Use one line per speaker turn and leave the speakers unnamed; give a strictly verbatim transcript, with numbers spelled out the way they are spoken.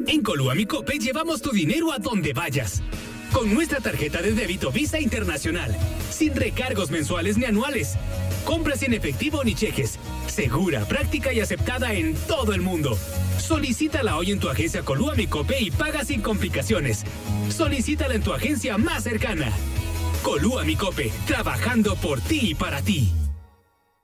En Colúa Mi Cope llevamos tu dinero a donde vayas. Con nuestra tarjeta de débito Visa Internacional. Sin recargos mensuales ni anuales. Compras sin efectivo ni cheques. Segura, práctica y aceptada en todo el mundo. Solicítala hoy en tu agencia Colúa Mi Cope y paga sin complicaciones. Solicítala en tu agencia más cercana. Colúa Mi Cope, trabajando por ti y para ti.